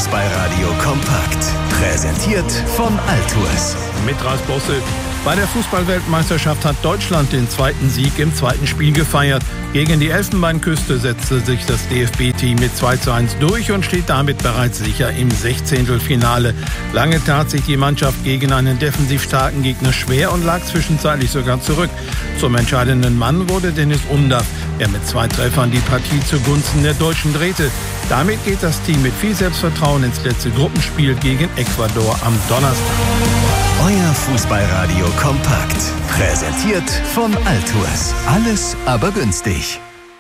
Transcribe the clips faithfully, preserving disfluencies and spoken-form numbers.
Fußballradio kompakt. Präsentiert von Altours. Mit Ralf Bosse. Bei der Fußballweltmeisterschaft hat Deutschland den zweiten Sieg im zweiten Spiel gefeiert. Gegen die Elfenbeinküste setzte sich das D F B-Team mit zwei zu eins durch und steht damit bereits sicher im Sechzehntelfinale. Lange tat sich die Mannschaft gegen einen defensiv starken Gegner schwer und lag zwischenzeitlich sogar zurück. Zum entscheidenden Mann wurde Dennis Undaff, der mit zwei Treffern die Partie zugunsten der Deutschen drehte. Damit geht das Team mit viel Selbstvertrauen ins letzte Gruppenspiel gegen Ecuador am Donnerstag. Euer Fußballradio kompakt. Präsentiert von Altours. Alles aber günstig.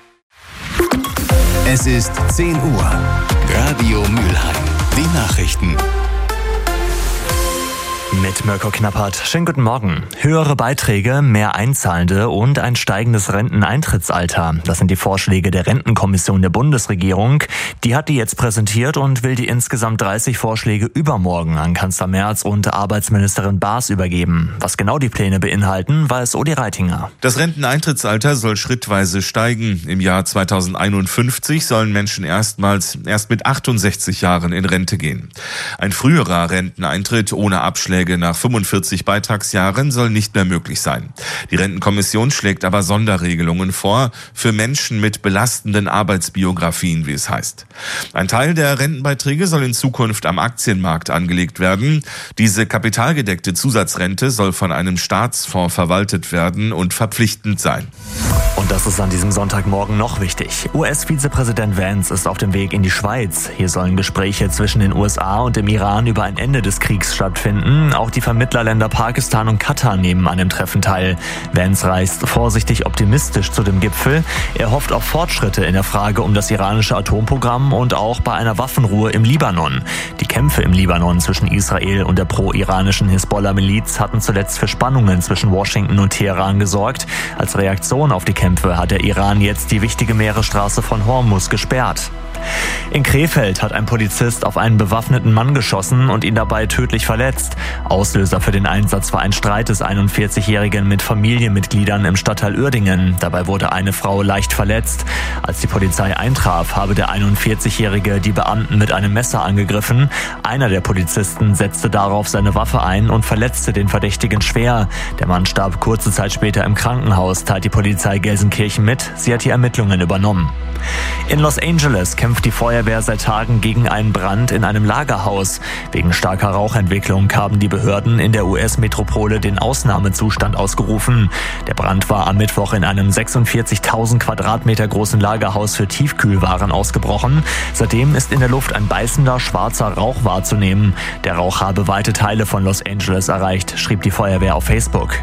Es ist zehn Uhr. Radio Mülheim. Die Nachrichten. Mit Mirko Knappert. Schönen guten Morgen. Höhere Beiträge, mehr Einzahlende und ein steigendes Renteneintrittsalter. Das sind die Vorschläge der Rentenkommission der Bundesregierung. Die hat die jetzt präsentiert und will die insgesamt dreißig Vorschläge übermorgen an Kanzler Merz und Arbeitsministerin Baas übergeben. Was genau die Pläne beinhalten, weiß Odi Reitinger. Das Renteneintrittsalter soll schrittweise steigen. Im Jahr zweitausendeinundfünfzig sollen Menschen erstmals erst mit achtundsechzig Jahren in Rente gehen. Ein früherer Renteneintritt ohne Abschläge nach fünfundvierzig Beitragsjahren soll nicht mehr möglich sein. Die Rentenkommission schlägt aber Sonderregelungen vor für Menschen mit belastenden Arbeitsbiografien, wie es heißt. Ein Teil der Rentenbeiträge soll in Zukunft am Aktienmarkt angelegt werden. Diese kapitalgedeckte Zusatzrente soll von einem Staatsfonds verwaltet werden und verpflichtend sein. Und das ist an diesem Sonntagmorgen noch wichtig. U S-Vizepräsident Vance ist auf dem Weg in die Schweiz. Hier sollen Gespräche zwischen den U S A und dem Iran über ein Ende des Kriegs stattfinden. Auch die Vermittlerländer Pakistan und Katar nehmen an dem Treffen teil. Vance reist vorsichtig optimistisch zu dem Gipfel. Er hofft auf Fortschritte in der Frage um das iranische Atomprogramm und auch bei einer Waffenruhe im Libanon. Die Kämpfe im Libanon zwischen Israel und der pro-iranischen Hisbollah-Miliz hatten zuletzt für Spannungen zwischen Washington und Teheran gesorgt. Als Reaktion auf die Kämpfe hat der Iran jetzt die wichtige Meeresstraße von Hormuz gesperrt. In Krefeld hat ein Polizist auf einen bewaffneten Mann geschossen und ihn dabei tödlich verletzt. Auslöser für den Einsatz war ein Streit des einundvierzigjährigen mit Familienmitgliedern im Stadtteil Uerdingen. Dabei wurde eine Frau leicht verletzt. Als die Polizei eintraf, habe der einundvierzigjährige die Beamten mit einem Messer angegriffen. Einer der Polizisten setzte darauf seine Waffe ein und verletzte den Verdächtigen schwer. Der Mann starb kurze Zeit später im Krankenhaus, teilt die Polizei Gelsenkirchen mit. Sie hat die Ermittlungen übernommen. In Los Angeles kämpft die Feuerwehr seit Tagen gegen einen Brand in einem Lagerhaus. Wegen starker Rauchentwicklung haben die Behörden in der U S-Metropole den Ausnahmezustand ausgerufen. Der Brand war am Mittwoch in einem sechsundvierzigtausend Quadratmeter großen Lagerhaus für Tiefkühlwaren ausgebrochen. Seitdem ist in der Luft ein beißender schwarzer Rauch wahrzunehmen. Der Rauch habe weite Teile von Los Angeles erreicht, schrieb die Feuerwehr auf Facebook.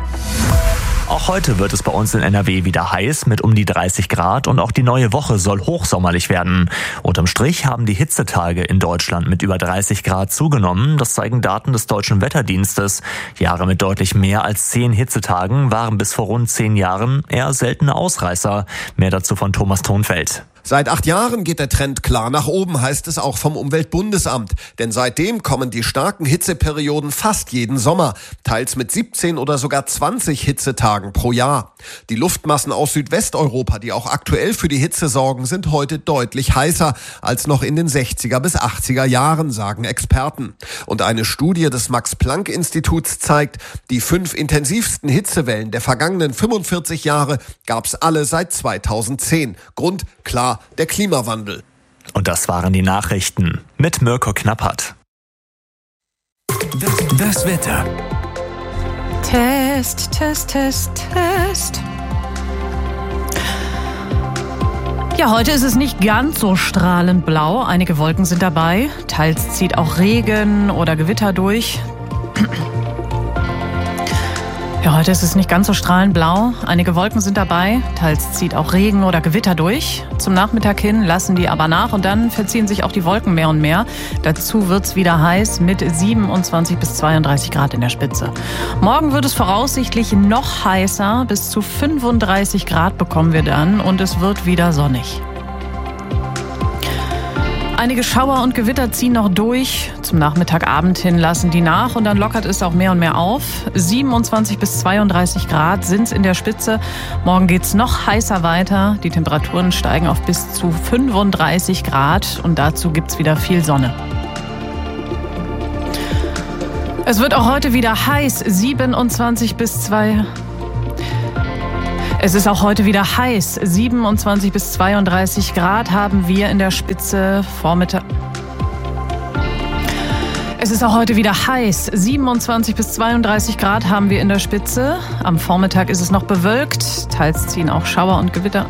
Auch heute wird es bei uns in N R W wieder heiß mit um die dreißig Grad und auch die neue Woche soll hochsommerlich werden. Unterm Strich haben die Hitzetage in Deutschland mit über dreißig Grad zugenommen. Das zeigen Daten des Deutschen Wetterdienstes. Jahre mit deutlich mehr als zehn Hitzetagen waren bis vor rund zehn Jahren eher seltene Ausreißer. Mehr dazu von Thomas Thonfeld. Seit acht Jahren geht der Trend klar nach oben, heißt es auch vom Umweltbundesamt. Denn seitdem kommen die starken Hitzeperioden fast jeden Sommer, teils mit siebzehn oder sogar zwanzig Hitzetagen pro Jahr. Die Luftmassen aus Südwesteuropa, die auch aktuell für die Hitze sorgen, sind heute deutlich heißer als noch in den sechziger bis achtziger Jahren, sagen Experten. Und eine Studie des Max-Planck-Instituts zeigt, die fünf intensivsten Hitzewellen der vergangenen fünfundvierzig Jahre gab's alle seit zweitausendzehn. Grund, klar, der Klimawandel. Und das waren die Nachrichten mit Mirko Knappert. Das, das Wetter. Test, Test, Test, Test. Ja, heute ist es nicht ganz so strahlend blau. Einige Wolken sind dabei. Teils zieht auch Regen oder Gewitter durch. Ja, heute ist es nicht ganz so strahlend blau. Einige Wolken sind dabei. Teils zieht auch Regen oder Gewitter durch. Zum Nachmittag hin lassen die aber nach und dann verziehen sich auch die Wolken mehr und mehr. Dazu wird's wieder heiß mit siebenundzwanzig bis zweiunddreißig Grad in der Spitze. Morgen wird es voraussichtlich noch heißer. Bis zu fünfunddreißig Grad bekommen wir dann und es wird wieder sonnig. Einige Schauer und Gewitter ziehen noch durch. Zum Nachmittagabend hin lassen die nach und dann lockert es auch mehr und mehr auf. siebenundzwanzig bis zweiunddreißig Grad sind's in der Spitze. Morgen geht's noch heißer weiter. Die Temperaturen steigen auf bis zu fünfunddreißig Grad und dazu gibt's wieder viel Sonne. Es wird auch heute wieder heiß, siebenundzwanzig bis zwei. Es ist auch heute wieder heiß, siebenundzwanzig bis zweiunddreißig Grad haben wir in der Spitze Vormittag. Es ist auch heute wieder heiß. siebenundzwanzig bis zweiunddreißig Grad haben wir in der Spitze. Am Vormittag ist es noch bewölkt. Teils ziehen auch Schauer und Gewitter.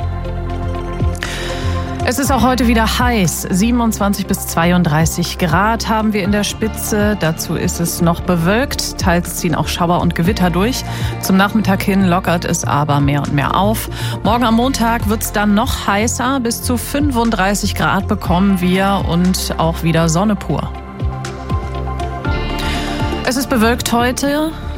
Es ist auch heute wieder heiß. siebenundzwanzig bis zweiunddreißig Grad haben wir in der Spitze. Dazu ist es noch bewölkt. Teils ziehen auch Schauer und Gewitter durch. Zum Nachmittag hin lockert es aber mehr und mehr auf. Morgen am Montag wird es dann noch heißer. Bis zu fünfunddreißig Grad bekommen wir und auch wieder Sonne pur. Es ist bewölkt heute.